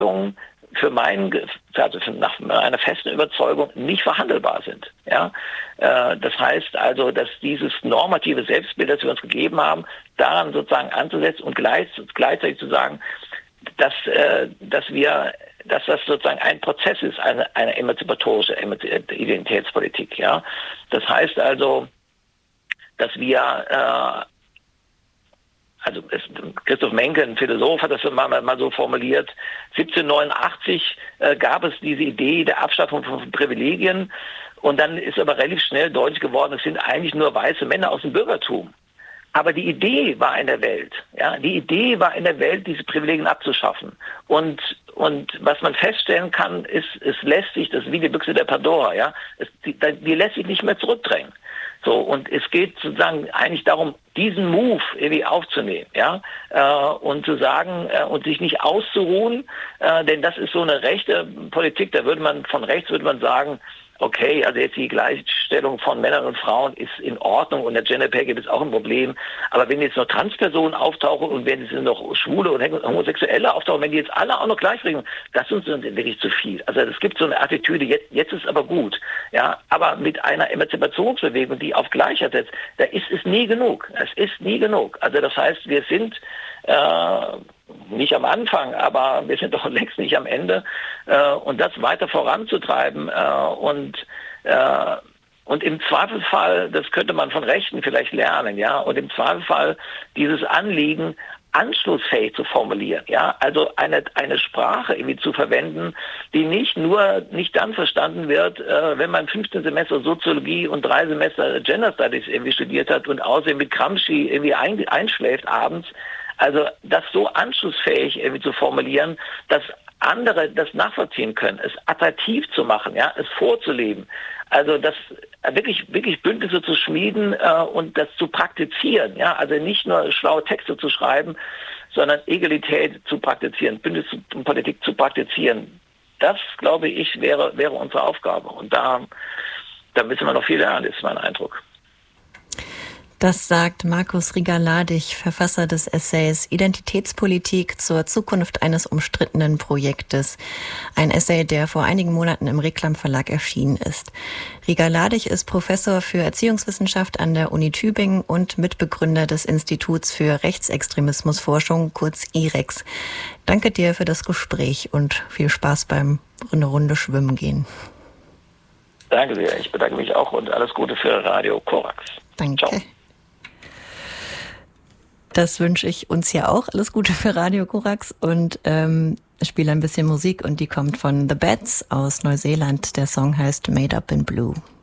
nach meiner festen Überzeugung nicht verhandelbar sind. Ja? Das heißt also, dass dieses normative Selbstbild, das wir uns gegeben haben, daran sozusagen anzusetzen und gleichzeitig zu sagen, dass das sozusagen ein Prozess ist, eine emanzipatorische Identitätspolitik. Ja? Das heißt also, dass wir Christoph Menke, ein Philosoph, hat das mal so formuliert, 1789 gab es diese Idee der Abschaffung von Privilegien und dann ist aber relativ schnell deutlich geworden, es sind eigentlich nur weiße Männer aus dem Bürgertum. Aber die Idee war in der Welt, ja, diese Privilegien abzuschaffen. Und was man feststellen kann, ist, es lässt sich, das ist wie die Büchse der Pandora, ja, die lässt sich nicht mehr zurückdrängen. So, und es geht sozusagen eigentlich darum, diesen Move irgendwie aufzunehmen, ja, und zu sagen, und sich nicht auszuruhen, denn das ist so eine rechte Politik, von rechts würde man sagen, okay, also jetzt die Gleichstellung von Männern und Frauen ist in Ordnung und der Gender Pay gibt es auch ein Problem. Aber wenn jetzt noch Transpersonen auftauchen und wenn jetzt noch Schwule und Homosexuelle auftauchen, wenn die jetzt alle auch noch gleich regeln, das ist uns wirklich zu viel. Also es gibt so eine Attitüde, jetzt ist aber gut. Ja, aber mit einer Emanzipationsbewegung, die auf Gleichheit setzt, da ist es nie genug. Es ist nie genug. Also das heißt, wir sind nicht am Anfang, aber wir sind doch längst nicht am Ende. Und das weiter voranzutreiben und im Zweifelsfall, das könnte man von Rechten vielleicht lernen, ja, und im Zweifelsfall dieses Anliegen anschlussfähig zu formulieren, ja, also eine Sprache irgendwie zu verwenden, die nicht dann verstanden wird, wenn man 15 Semester Soziologie und 3 Semester Gender Studies irgendwie studiert hat und außerdem mit Gramsci irgendwie einschläft abends. Also das so anschlussfähig irgendwie zu formulieren, dass andere das nachvollziehen können, es attraktiv zu machen, ja, es vorzuleben. Also das wirklich Bündnisse zu schmieden und das zu praktizieren, ja, also nicht nur schlaue Texte zu schreiben, sondern Egalität zu praktizieren, Bündnispolitik zu praktizieren. Das, glaube ich, wäre unsere Aufgabe. Und da müssen wir noch viel lernen, ist mein Eindruck. Das sagt Markus Rieger-Ladig, Verfasser des Essays Identitätspolitik zur Zukunft eines umstrittenen Projektes. Ein Essay, der vor einigen Monaten im Reklam Verlag erschienen ist. Rieger-Ladig ist Professor für Erziehungswissenschaft an der Uni Tübingen und Mitbegründer des Instituts für Rechtsextremismusforschung, kurz IREX. Danke dir für das Gespräch und viel Spaß beim eine Runde schwimmen gehen. Danke sehr, ich bedanke mich auch und alles Gute für Radio Korax. Danke. Ciao. Das wünsche ich uns ja auch. Alles Gute für Radio Korax und spiele ein bisschen Musik und die kommt von The Bats aus Neuseeland. Der Song heißt Made Up in Blue.